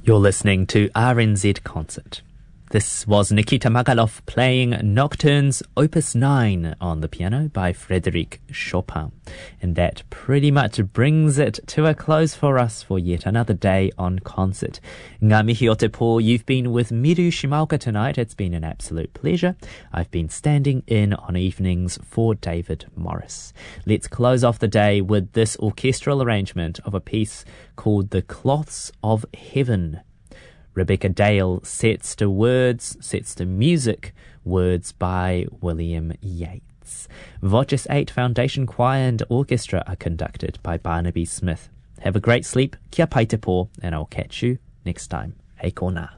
You're listening to RNZ Concert. This was Nikita Magalov playing Nocturnes Opus 9 on the piano by Frédéric Chopin. And that pretty much brings it to a close for us for yet another day on concert. Ngā mihi o te pō, you've been with Miru Shimaoka tonight. It's been an absolute pleasure. I've been standing in on evenings for David Morris. Let's close off the day with this orchestral arrangement of a piece called The Cloths of Heaven. Rebecca Dale sets to music, words by William Yeats. Voces 8 Foundation Choir and Orchestra are conducted by Barnaby Smith. Have a great sleep, kia pai te pō, and I'll catch you next time. Hei kōna.